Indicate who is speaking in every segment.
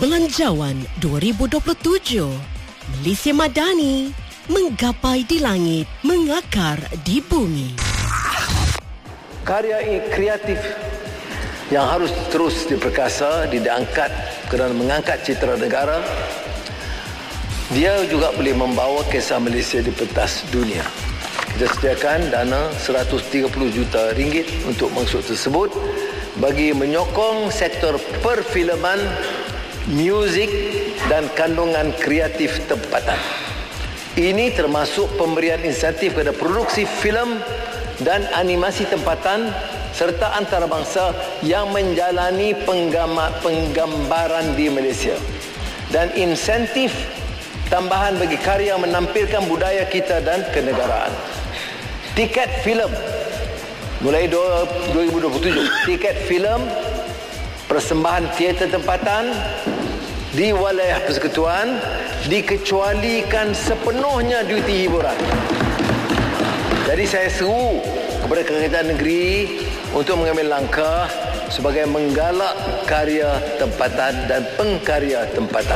Speaker 1: Belanjawan 2027. Malaysia Madani, menggapai di langit, mengakar di bumi.
Speaker 2: Karya kreatif yang harus terus diperkasa, diangkat kerana mengangkat citra negara. Dia juga boleh membawa kisah Malaysia di pentas dunia. Kita sediakan dana 130 juta ringgit untuk maksud tersebut bagi menyokong sektor perfilman, muzik dan kandungan kreatif tempatan. Ini termasuk pemberian insentif kepada produksi filem dan animasi tempatan serta antarabangsa yang menjalani penggambaran di Malaysia, dan insentif tambahan bagi karya menampilkan budaya kita dan kenegaraan. Tiket filem mulai 2027, tiket filem persembahan teater tempatan di wilayah persekutuan dikecualikan sepenuhnya duiti hiburan. Jadi saya seru kepada Kerajaan Negeri untuk mengambil langkah sebagai menggalak karya tempatan dan pengkarya tempatan.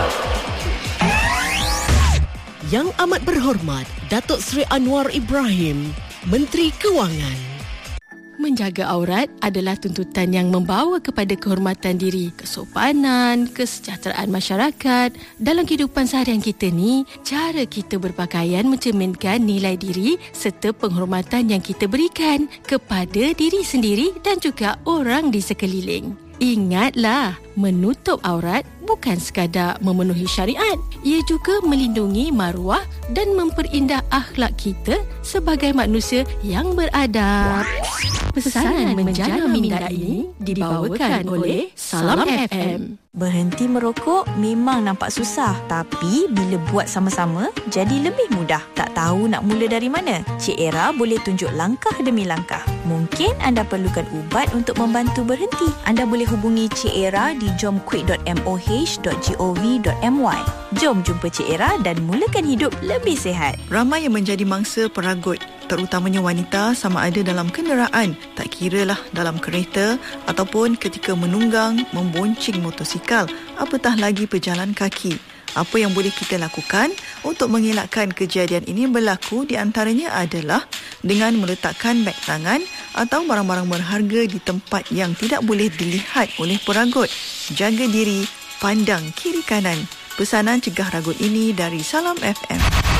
Speaker 1: Yang amat berhormat Datuk Seri Anwar Ibrahim, Menteri Kewangan.
Speaker 3: Menjaga aurat adalah tuntutan yang membawa kepada kehormatan diri, kesopanan, kesejahteraan masyarakat. Dalam kehidupan seharian kita ni, cara kita berpakaian mencerminkan nilai diri serta penghormatan yang kita berikan kepada diri sendiri dan juga orang di sekeliling. Ingatlah, menutup aurat bukan sekadar memenuhi syariat. Ia juga melindungi maruah dan memperindah akhlak kita sebagai manusia yang beradab. Pesanan menjana minda ini dibawakan oleh Salam FM.
Speaker 4: Berhenti merokok memang nampak susah, tapi bila buat sama-sama jadi lebih mudah. Tak tahu nak mula dari mana? Cik Era boleh tunjuk langkah demi langkah. Mungkin anda perlukan ubat untuk membantu berhenti. Anda boleh hubungi Cik Era di jomquit.moh.gov.my. Jom jumpa Cik Era dan mulakan hidup lebih sihat.
Speaker 5: Ramai yang menjadi mangsa peragut, terutamanya wanita, sama ada dalam kenderaan, tak kiralah dalam kereta ataupun ketika menunggang, membonceng motosikal, apatah lagi berjalan kaki. Apa yang boleh kita lakukan untuk mengelakkan kejadian ini berlaku di antaranya adalah dengan meletakkan beg tangan atau barang-barang berharga di tempat yang tidak boleh dilihat oleh peragut. Jaga diri, pandang kiri kanan. Pesanan cegah ragut ini dari Salam FM.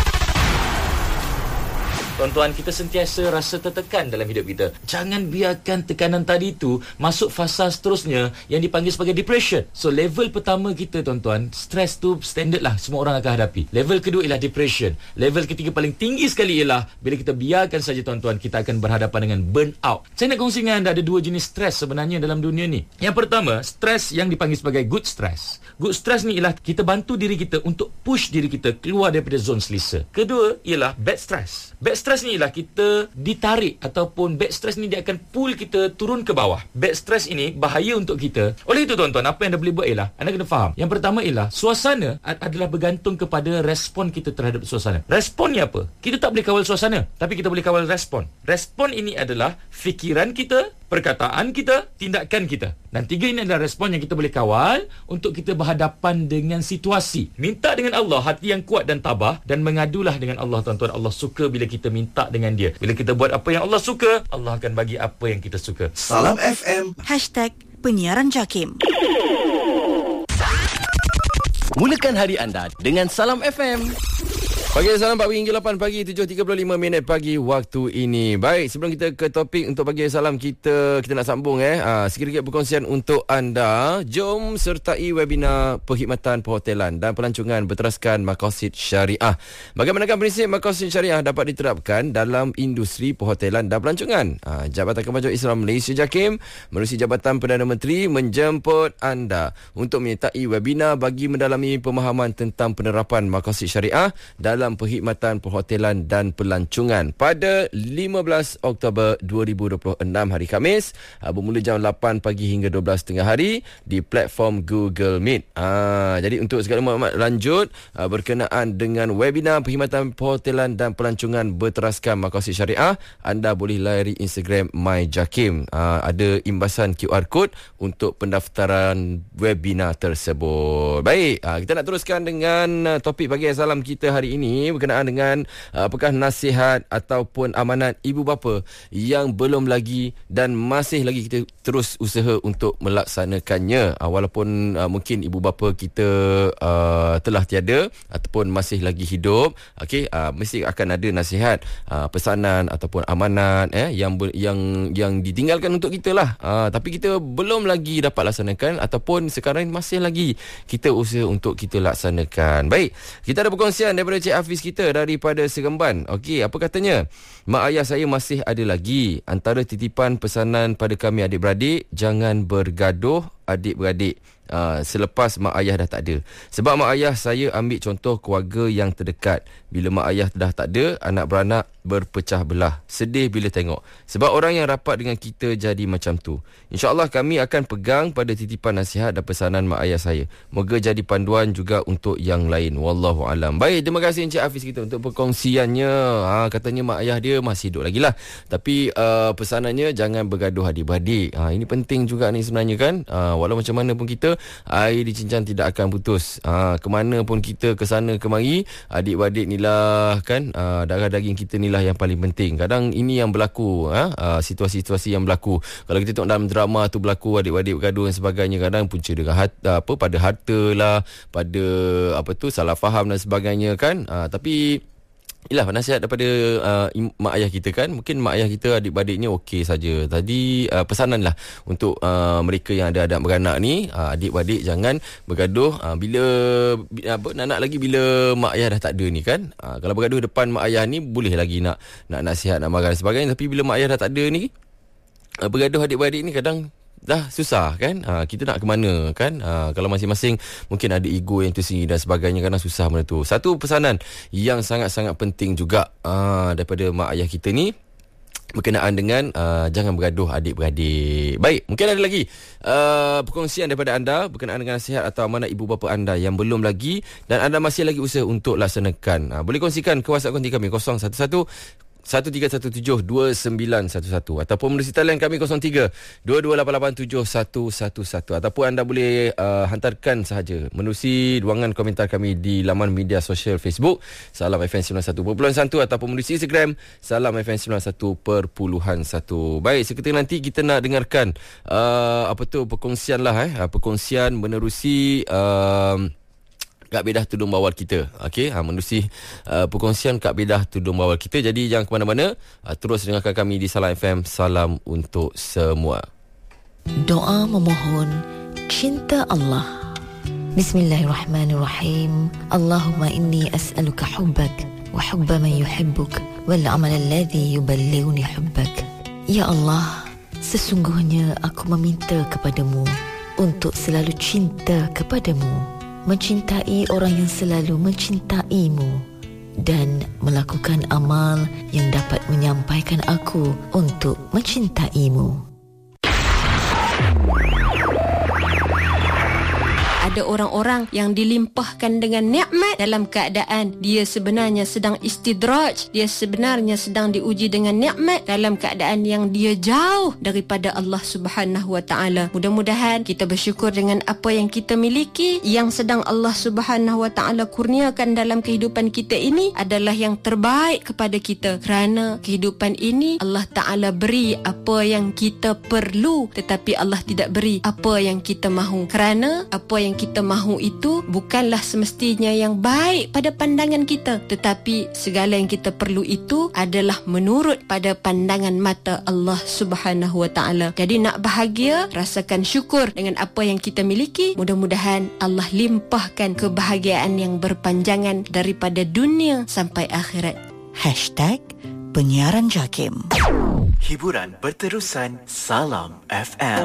Speaker 6: Tuan-tuan, kita sentiasa rasa tertekan dalam hidup kita. Jangan biarkan tekanan tadi itu masuk fasa seterusnya yang dipanggil sebagai depression. So, level pertama kita, tuan-tuan, stres tu standard lah, semua orang akan hadapi. Level kedua ialah depression. Level ketiga paling tinggi sekali ialah bila kita biarkan saja, tuan-tuan, kita akan berhadapan dengan burnout. Saya nak kongsi dengan anda ada dua jenis stres sebenarnya dalam dunia ni. Yang pertama, stres yang dipanggil sebagai good stress. Good stress ni ialah kita bantu diri kita untuk push diri kita keluar daripada zon selesa. Kedua ialah bad stress. Bad stress ni ialah kita ditarik ataupun bad stress ni dia akan pull kita turun ke bawah. Bad stress ini bahaya untuk kita. Oleh itu, tuan-tuan, apa yang anda boleh buat ialah anda kena faham. Yang pertama ialah suasana adalah bergantung kepada respon kita terhadap suasana. Respon ni apa? Kita tak boleh kawal suasana, tapi kita boleh kawal respon. Respon ini adalah fikiran kita, perkataan kita, tindakan kita. Dan tiga ini adalah respon yang kita boleh kawal untuk kita berhadapan dengan situasi. Minta dengan Allah hati yang kuat dan tabah, dan mengadulah dengan Allah, tuan-tuan. Allah suka bila kita minta dengan dia. Bila kita buat apa yang Allah suka, Allah akan bagi apa yang kita suka.
Speaker 5: Salam FM.
Speaker 4: #penyiaran JAKIM.
Speaker 7: Mulakan hari anda dengan Salam FM. Pagi Salam 4 hingga 8 pagi, 7.35 minit pagi waktu ini. Baik, sebelum kita ke topik untuk Pagi Salam, kita nak sambung sikit-sikit perkongsian untuk anda. Jom sertai webinar perkhidmatan perhotelan dan pelancongan berteraskan Maqasid Syariah. Bagaimanakah prinsip Maqasid Syariah dapat diterapkan dalam industri perhotelan dan pelancongan? Jabatan Kemajuan Islam Malaysia JAKIM menerusi Jabatan Perdana Menteri menjemput anda untuk menyertai webinar bagi mendalami pemahaman tentang penerapan Maqasid Syariah dalam dalam perkhidmatan perhotelan dan pelancongan pada 15 Oktober 2026 hari Khamis, bermula jam 8 pagi hingga 12 tengah hari di platform Google Meet. Jadi untuk segala maklumat lanjut berkenaan dengan webinar perkhidmatan perhotelan dan pelancongan berteraskan maqasid syariah, anda boleh layari Instagram MyJakim. Ada imbasan QR code untuk pendaftaran webinar tersebut. Baik, kita nak teruskan dengan topik pagi salam kita hari ini berkenaan dengan apakah nasihat ataupun amanat ibu bapa yang belum lagi dan masih lagi kita terus usaha untuk melaksanakannya. Walaupun mungkin ibu bapa kita telah tiada ataupun masih lagi hidup, mesti akan ada nasihat, pesanan ataupun amanat yang ditinggalkan untuk kita lah. Tapi kita belum lagi dapat laksanakan ataupun sekarang masih lagi kita usaha untuk kita laksanakan. Baik, kita ada perkongsian daripada Cik Hafiz kita daripada Seremban. Okey, apa katanya? Mak ayah saya masih ada lagi. Antara titipan pesanan pada kami adik-beradik, jangan bergaduh adik-beradik selepas mak ayah dah tak ada. Sebab mak ayah saya ambil contoh keluarga yang terdekat. Bila mak ayah dah tak ada, anak beranak berpecah belah. Sedih bila tengok. Sebab orang yang rapat dengan kita jadi macam tu. InsyaAllah kami akan pegang pada titipan nasihat dan pesanan mak ayah saya. Moga jadi panduan juga untuk yang lain. Wallahualam. Baik, terima kasih Encik Hafiz kita untuk perkongsiannya. Katanya mak ayah dia masih hidup lagi lah. Tapi pesanannya jangan bergaduh adik-beradik. Ini penting juga ni sebenarnya kan. Walau macam mana pun kita, air di cincang tidak akan putus. Kemana pun kita, ke sana kemari, adik-beradik ni lah kan, darah daging kita ni lah yang paling penting. Kadang ini yang berlaku, situasi-situasi yang berlaku. Kalau kita tengok dalam drama tu berlaku adik-beradik bergaduh dan sebagainya, kadang punca dengan pada harta lah, pada salah faham dan sebagainya kan. Tapi inilah nasihat daripada mak ayah kita kan. Mungkin mak ayah kita adik-beradiknya okey saja. Tadi pesanan lah untuk mereka yang ada anak beranak ni, adik-beradik jangan bergaduh bila nak lagi bila mak ayah dah tak ada ni kan. Kalau bergaduh depan mak ayah ni boleh lagi nak nasihat, nak marah dan sebagainya. Tapi bila mak ayah dah tak ada ni, bergaduh adik-beradik ni kadang dah susah kan. Kita nak ke mana kan. Kalau masing-masing mungkin ada ego yang tersendiri dan sebagainya, kadang susah benda tu. Satu pesanan yang sangat-sangat penting juga daripada mak ayah kita ni berkenaan dengan jangan bergaduh adik-beradik. Baik, mungkin ada lagi perkongsian daripada anda berkenaan dengan nasihat atau amanat ibu bapa anda yang belum lagi dan anda masih lagi usaha untuk laksanakan. Boleh kongsikan ke WhatsApp konti kami 011-1377-2911 ataupun menerusi talian kami 03-2288-7111 ataupun anda boleh hantarkan sahaja menerusi ruangan komentar kami di laman media sosial Facebook Salam FM 91.1 ataupun menerusi Instagram Salam FM 91.1. Baik, seketika nanti kita nak dengarkan perkongsian lah perkongsian menerusi Kak Bedah Tudung Bawal kita. Okey, menerusi perkongsian Kak Bedah Tudung Bawal kita. Jadi jangan ke mana-mana, terus dengarkan kami di Salam FM. Salam untuk semua.
Speaker 1: Doa memohon cinta Allah.
Speaker 8: Bismillahirrahmanirrahim. Allahumma inni as'aluka hubbak wa hubba man yuhibbuk wal amal alladhi yuballighuni hubbak. Ya Allah, sesungguhnya aku meminta kepadamu untuk selalu cinta kepadamu, mencintai orang yang selalu mencintaimu dan melakukan amal yang dapat menyampaikan aku untuk mencintaimu.
Speaker 3: Ada orang-orang yang dilimpahkan dengan nikmat dalam keadaan dia sebenarnya sedang istidraj, dia sebenarnya sedang diuji dengan nikmat dalam keadaan yang dia jauh daripada Allah Subhanahu Wa Taala. Mudah-mudahan kita bersyukur dengan apa yang kita miliki, yang sedang Allah Subhanahu Wa Taala kurniakan dalam kehidupan kita ini adalah yang terbaik kepada kita, kerana kehidupan ini Allah Taala beri apa yang kita perlu, tetapi Allah tidak beri apa yang kita mahu, kerana apa yang kita mahu itu bukanlah semestinya yang baik pada pandangan kita, tetapi segala yang kita perlu itu adalah menurut pada pandangan mata Allah Subhanahu Wa Taala. Jadi nak bahagia, rasakan syukur dengan apa yang kita miliki. Mudah-mudahan Allah limpahkan kebahagiaan yang berpanjangan daripada dunia sampai akhirat.
Speaker 5: #Penyiaran Jakim.
Speaker 9: Hiburan berterusan. Salam FM.